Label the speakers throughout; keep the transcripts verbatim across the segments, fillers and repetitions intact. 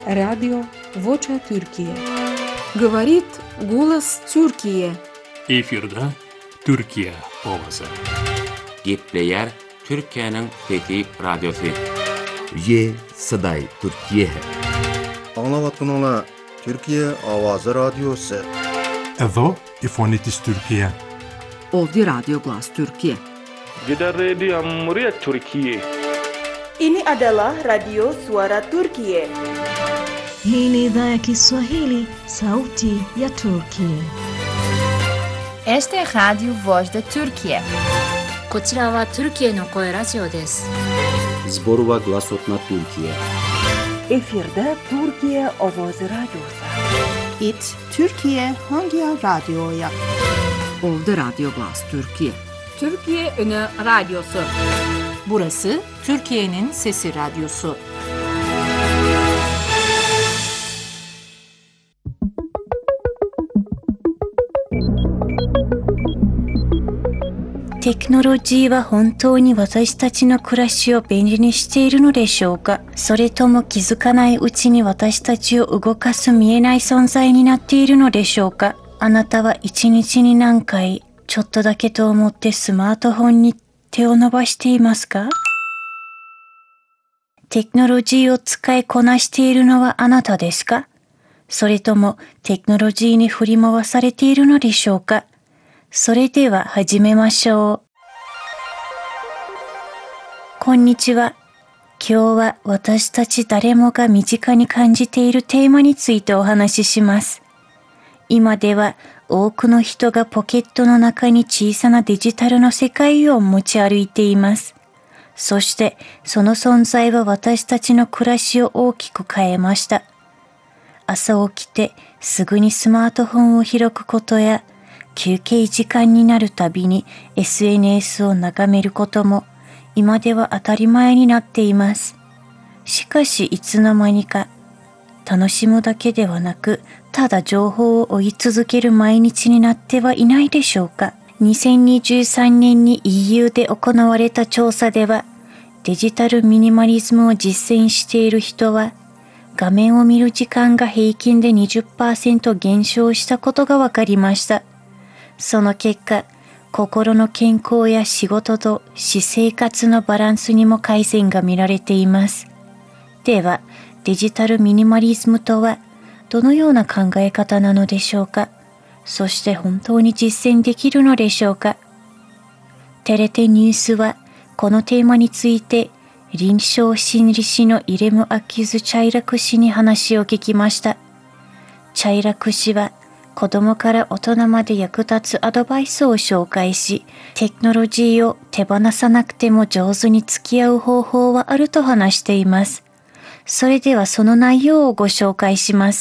Speaker 1: Радио Vocea Türkiye.
Speaker 2: Говорит голос Türkiye.
Speaker 3: Efirde Türkiye ovazi.
Speaker 4: Gepleyer Türkiye'nin Fethi Radyosu.
Speaker 5: Ye Saday Türkiye.
Speaker 6: Anlavatkanlar Türkiye Avazı Radyosu.
Speaker 7: Evo Ifonitis Türkiye.
Speaker 8: Ovdje Radio Glas Türkiye.
Speaker 9: Gidan Radio Muria Türkiye.
Speaker 10: Ini adalah Radio Suara Turkiye.
Speaker 11: Hii ni idhaa ya Kiswahili, sauti ya Turkiye.
Speaker 12: Este é Radio Voz da Turkiye.
Speaker 13: こちらはトルキエの声ラジオです。
Speaker 14: Zborova Glasotna Türkiye.
Speaker 15: Efirde Türkiye Ovozi Radyosu.
Speaker 16: It Türkiye Hangi Radyo'ya?
Speaker 8: Ovdje Radio Glas Türkiye.
Speaker 2: Türkiye Ünü Radyosu.
Speaker 17: Burası Türkiye'nin Sesi Radyosu.
Speaker 18: Teknoloji は本当に私たちの暮らしを便利にしているのでしょうか？それとも気づかないうちに私たちを動かす見えない存在になっているのでしょうか？あなたは一日に何回、ちょっとだけと思ってスマートフォンに手を伸ばしていますか？テクノロジーを使いこなしているのはあなたですか？それともテクノロジーに振り回されているのでしょうか？それでは始めましょう。こんにちは。今日は私たち誰もが身近に感じているテーマについてお話しします。今では多くの人がポケットの中に小さなデジタルの世界を持ち歩いています。そしてその存在は私たちの暮らしを大きく変えました。朝起きてすぐにスマートフォンを開くことや、休憩時間になるたびに エスエヌエス を眺めることも今では当たり前になっています。しかしいつの間にか楽しむだけではなく、ただ情報を追い続ける毎日になってはいないでしょうか。にせんにじゅうさんねんに イーユー で行われた調査では、デジタルミニマリズムを実践している人は、画面を見る時間が平均で にじゅっパーセント 減少したことが分かりました。その結果、心の健康や仕事と私生活のバランスにも改善が見られています。では、デジタルミニマリズムとはどのような考え方なのでしょうか？そして本当に実践できるのでしょうか？テレテニュースはこのテーマについて臨床心理士のイレム・アキュズ・チャイラク氏に話を聞きました。チャイラク氏は子供から大人まで役立つアドバイスを紹介し、テクノロジーを手放さなくても上手に付き合う方法はあると話しています。それではその内容をご紹介します。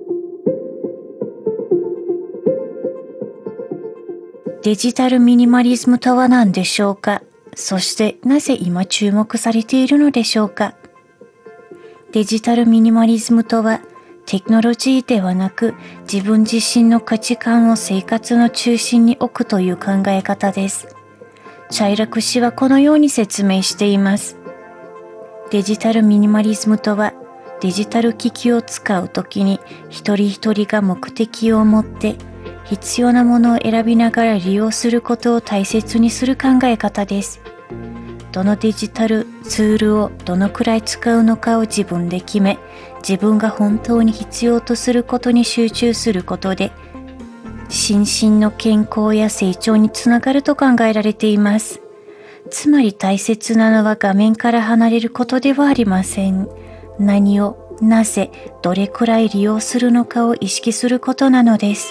Speaker 18: デジタルミニマリズムとは何でしょうか？そしてなぜ今注目されているのでしょうか？デジタルミニマリズムとは、テクノロジーではなく自分自身の価値観を生活の中心に置くという考え方です。チャイラク氏はこのように説明しています。デジタルミニマリズムとは、デジタル機器を使うときに一人一人が目的を持って必要なものを選びながら利用することを大切にする考え方です。どのデジタルツールをどのくらい使うのかを自分で決め、自分が本当に必要とすることに集中することで、心身の健康や成長につながると考えられています。つまり大切なのは画面から離れることではありません。何を、なぜ、どれくらい利用するのかを意識することなのです。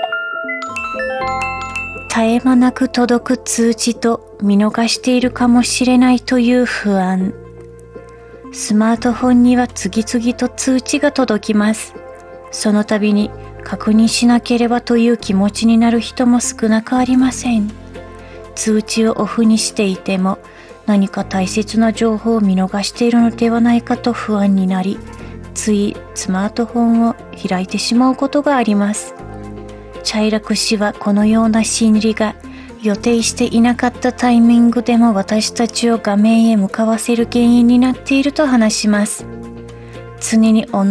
Speaker 18: 絶え間なく届く通知と見逃しているかもしれないという不安。スマートフォンには次々と通知が届きます。その度に確認しなければという気持ちになる人も少なくありません。通知をオフにしていても何か大切な情報を見逃しているのではないかと不安になり、ついスマートフォンを開いてしまうことがあります。チャイラク氏はこのような心理が予定していなかったタイミングでも私たちを画面へ向かわせる原因になっていると話します。常に同